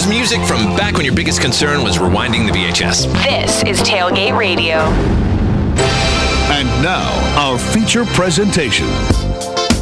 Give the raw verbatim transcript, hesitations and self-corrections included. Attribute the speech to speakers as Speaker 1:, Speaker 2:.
Speaker 1: music from back when your biggest concern was rewinding the V H S.
Speaker 2: This is Tailgate Radio.
Speaker 3: And now, our feature presentation.